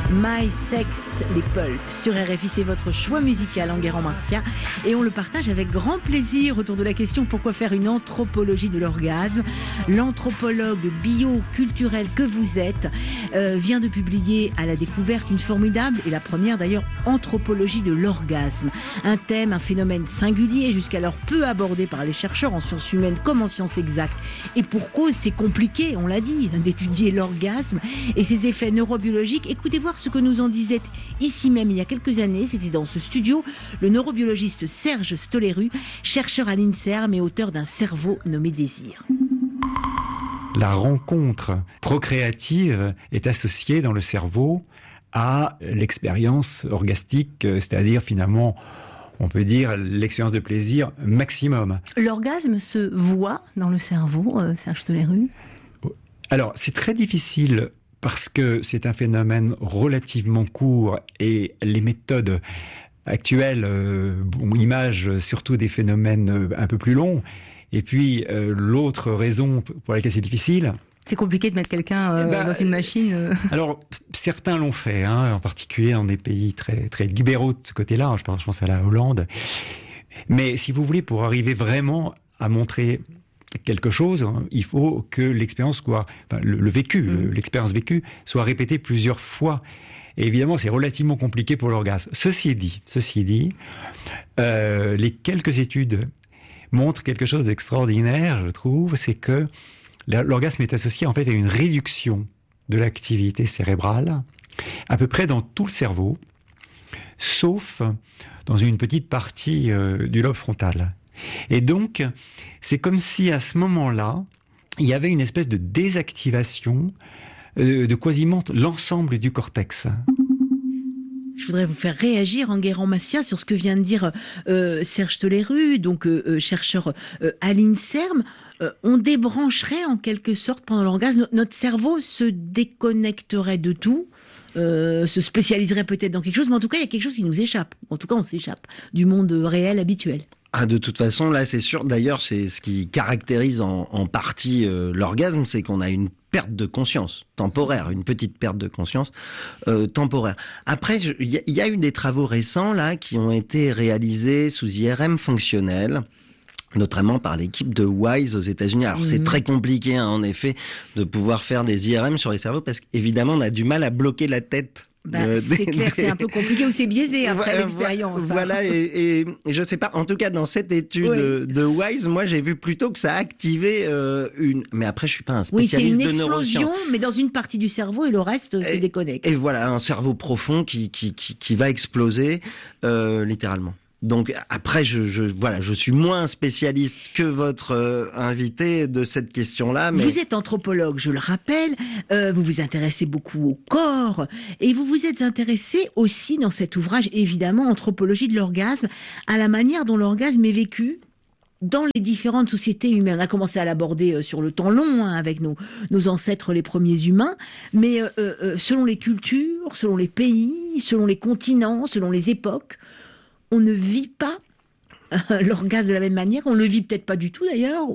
My Sex, les Pulps. Sur RFI, c'est votre choix musical, Enguerrand Marcia. Et on le partage avec grand plaisir autour de la question pourquoi faire une anthropologie de l'orgasme. L'anthropologue bio-culturel que vous êtes vient de publier à la découverte une formidable, et la première d'ailleurs, anthropologie de l'orgasme. Un thème, un phénomène singulier, jusqu'alors peu abordé par les chercheurs en sciences humaines comme en sciences exactes. Et pour cause, c'est compliqué, on l'a dit, d'étudier l'orgasme et ses effets neurobiologiques. Écoutez voir ce que nous en disait ici même il y a quelques années, c'était dans ce studio, le neurobiologiste Serge Stoléru, chercheur à l'INSERM et auteur d'un cerveau nommé Désir. La rencontre procréative est associée dans le cerveau à l'expérience orgastique, c'est-à-dire finalement, on peut dire l'expérience de plaisir maximum. L'orgasme se voit dans le cerveau, Serge Stoléru ? Alors, c'est très difficile parce que c'est un phénomène relativement court et les méthodes actuelles imagent surtout des phénomènes un peu plus longs. Et puis, l'autre raison pour laquelle c'est difficile... C'est compliqué de mettre quelqu'un dans une machine. Alors, certains l'ont fait, en particulier dans des pays très, très libéraux de ce côté-là. Je pense à la Hollande. Mais si vous voulez, pour arriver vraiment à montrer quelque chose, il faut que l'expérience soit, le vécu, l'expérience vécue soit répétée plusieurs fois. Et évidemment, c'est relativement compliqué pour l'orgasme. Ceci dit, les quelques études montrent quelque chose d'extraordinaire, je trouve, c'est que l'orgasme est associé en fait à une réduction de l'activité cérébrale, à peu près dans tout le cerveau, sauf dans une petite partie du lobe frontal. Et donc, c'est comme si à ce moment-là, il y avait une espèce de désactivation de quasiment l'ensemble du cortex. Je voudrais vous faire réagir, Enguerrand Marcia, sur ce que vient de dire Serge Stoléru, donc chercheur à l'INSERM. On débrancherait en quelque sorte pendant l'orgasme, notre cerveau se déconnecterait de tout, se spécialiserait peut-être dans quelque chose, mais en tout cas il y a quelque chose qui nous échappe. En tout cas on s'échappe du monde réel habituel. Ah, de toute façon, là, c'est sûr. D'ailleurs, c'est ce qui caractérise en partie l'orgasme, c'est qu'on a une perte de conscience temporaire, une petite perte de conscience temporaire. Après, il y a eu des travaux récents là qui ont été réalisés sous IRM fonctionnel, notamment par l'équipe de Wise aux États-Unis. Alors c'est très compliqué, en effet, de pouvoir faire des IRM sur les cerveaux parce qu'évidemment, on a du mal à bloquer la tête. C'est clair, c'est un peu compliqué ou c'est biaisé après l'expérience. Voilà, et je sais pas, en tout cas dans cette étude de Wise, moi j'ai vu plutôt que ça activait une... Mais après je suis pas un spécialiste de neurosciences. C'est une explosion, mais dans une partie du cerveau et le reste se déconnecte. Et voilà, un cerveau profond qui va exploser littéralement. Donc après, je suis moins spécialiste que votre invité de cette question-là. Mais... Vous êtes anthropologue, je le rappelle, vous vous intéressez beaucoup au corps, et vous vous êtes intéressé aussi dans cet ouvrage, évidemment, Anthropologie de l'orgasme, à la manière dont l'orgasme est vécu dans les différentes sociétés humaines. On a commencé à l'aborder sur le temps long, avec nos ancêtres les premiers humains, mais selon les cultures, selon les pays, selon les continents, selon les époques, on ne vit pas l'orgasme de la même manière, on le vit peut-être pas du tout d'ailleurs,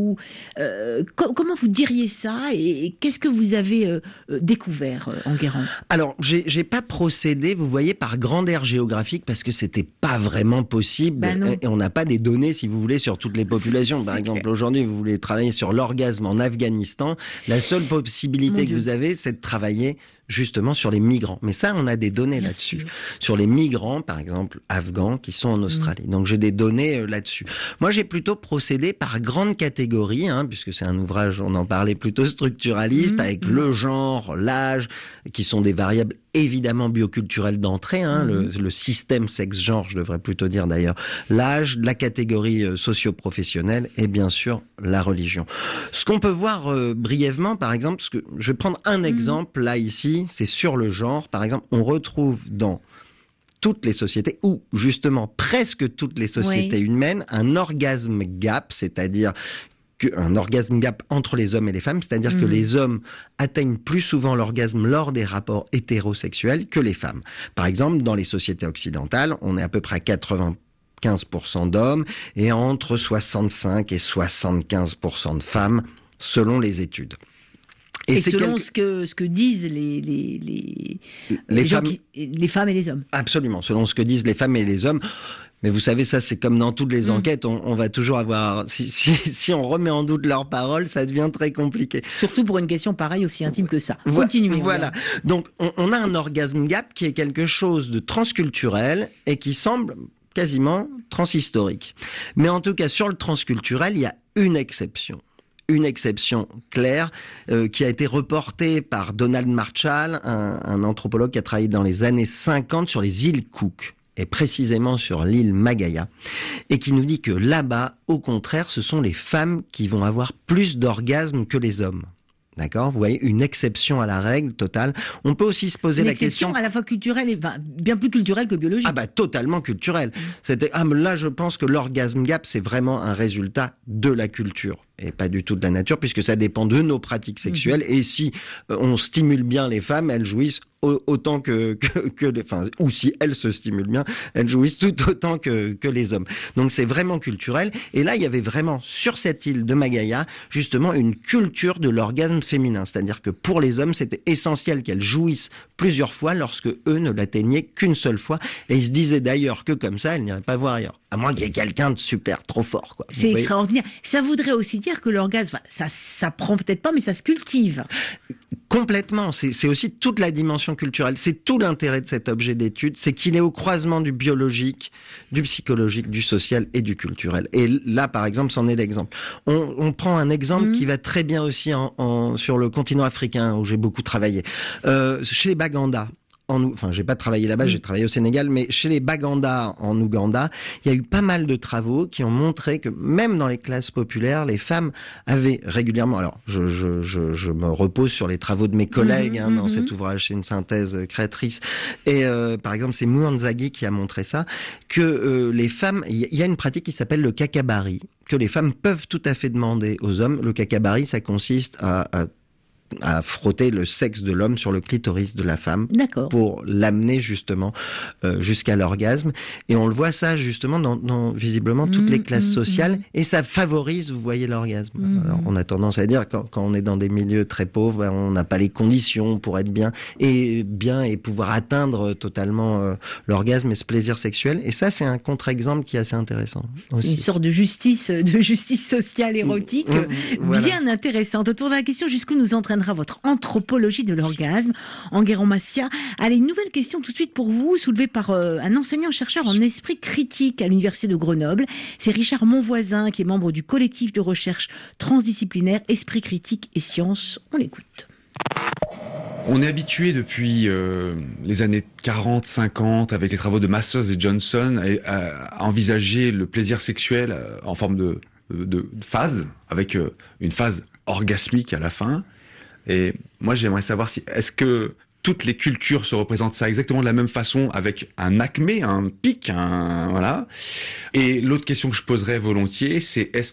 comment vous diriez ça et qu'est-ce que vous avez découvert, Enguerrand ? Alors, j'ai pas procédé, vous voyez, par grande aire géographique parce que c'était pas vraiment possible et on n'a pas des données, si vous voulez, sur toutes les populations. Par exemple, aujourd'hui, vous voulez travailler sur l'orgasme en Afghanistan, la seule possibilité que vous avez, c'est de travailler justement sur les migrants. Mais ça, on a des données là-dessus. Sur les migrants, par exemple, afghans, qui sont en Australie. Donc, j'ai des données là-dessus. Moi, j'ai plutôt procédé par grande catégorie, puisque c'est un ouvrage, on en parlait, plutôt structuraliste, avec le genre, l'âge, qui sont des variables évidemment bioculturelles d'entrée, le système sexe-genre, je devrais plutôt dire d'ailleurs, l'âge, la catégorie socio-professionnelle et bien sûr la religion. Ce qu'on peut voir brièvement, par exemple, parce que je vais prendre un exemple là ici, c'est sur le genre, par exemple, on retrouve dans toutes les sociétés, ou justement presque toutes les sociétés humaines, un orgasme gap, c'est-à-dire un orgasme gap entre les hommes et les femmes, c'est-à-dire que les hommes atteignent plus souvent l'orgasme lors des rapports hétérosexuels que les femmes. Par exemple, dans les sociétés occidentales, on est à peu près à 95% d'hommes et entre 65 et 75% de femmes, selon les études. Et selon ce que disent les femmes et les hommes. Absolument, selon ce que disent les femmes et les hommes. Mais vous savez, ça, c'est comme dans toutes les enquêtes, on va toujours avoir... Si on remet en doute leurs paroles, ça devient très compliqué. Surtout pour une question pareille, aussi intime que ça. Continuez. Voilà. Donc, on a un orgasme gap qui est quelque chose de transculturel et qui semble quasiment transhistorique. Mais en tout cas, sur le transculturel, il y a une exception claire qui a été reportée par Donald Marshall, un anthropologue qui a travaillé dans les années 50 sur les îles Cook, et précisément sur l'île Magaia, et qui nous dit que là-bas, au contraire, ce sont les femmes qui vont avoir plus d'orgasmes que les hommes. D'accord ? Vous voyez, une exception à la règle totale. On peut aussi se poser la question... Une exception à la fois culturelle et bien plus culturelle que biologique. Ah bah totalement culturelle. Là, je pense que l'orgasme gap, c'est vraiment un résultat de la culture et pas du tout de la nature, puisque ça dépend de nos pratiques sexuelles. Et si on stimule bien les femmes, elles jouissent autant ou si elles se stimulent bien, elles jouissent tout autant que les hommes. Donc c'est vraiment culturel. Et là, il y avait vraiment, sur cette île de Magaia, justement, une culture de l'orgasme féminin. C'est-à-dire que pour les hommes, c'était essentiel qu'elles jouissent plusieurs fois lorsque eux ne l'atteignaient qu'une seule fois. Et ils se disaient d'ailleurs que comme ça, elles n'iraient pas voir ailleurs. À moins qu'il y ait quelqu'un de super trop fort, quoi. C'est extraordinaire. Ça voudrait aussi dire que l'orgasme, ça prend peut-être pas, mais ça se cultive. Complètement. C'est aussi toute la dimension culturelle. C'est tout l'intérêt de cet objet d'étude. C'est qu'il est au croisement du biologique, du psychologique, du social et du culturel. Et là, par exemple, c'en est l'exemple. On prend un exemple qui va très bien aussi sur le continent africain, où j'ai beaucoup travaillé. Chez les Baganda. J'ai pas travaillé là-bas, j'ai travaillé au Sénégal, mais chez les Baganda en Ouganda, il y a eu pas mal de travaux qui ont montré que même dans les classes populaires, les femmes avaient régulièrement, alors je me repose sur les travaux de mes collègues dans cet ouvrage, c'est une synthèse créatrice, et par exemple c'est Mouanzaghi qui a montré ça, que les femmes, il y a une pratique qui s'appelle le kakabari, que les femmes peuvent tout à fait demander aux hommes. Le kakabari, ça consiste à frotter le sexe de l'homme sur le clitoris de la femme. D'accord. Pour l'amener justement jusqu'à l'orgasme. Et on le voit ça justement dans visiblement toutes les classes sociales et ça favorise, vous voyez, l'orgasme. Alors on a tendance à dire quand on est dans des milieux très pauvres, on n'a pas les conditions pour être bien et pouvoir atteindre totalement l'orgasme et ce plaisir sexuel. Et ça, c'est un contre-exemple qui est assez intéressant aussi. Une sorte de justice sociale érotique bien intéressante. Autour de la question jusqu'où nous entraînera votre anthropologie de l'orgasme, Enguerrand Macias. Allez, une nouvelle question tout de suite pour vous, soulevée par un enseignant-chercheur en esprit critique à l'Université de Grenoble. C'est Richard Monvoisin, qui est membre du collectif de recherche transdisciplinaire Esprit critique et sciences. On l'écoute. On est habitué depuis les années 40, 50, avec les travaux de Masters et Johnson, à envisager le plaisir sexuel en forme de phase, avec une phase orgasmique à la fin. Et moi, j'aimerais savoir est-ce que toutes les cultures se représentent ça exactement de la même façon, avec un acmé, un pic, voilà. Et l'autre question que je poserais volontiers, c'est est-ce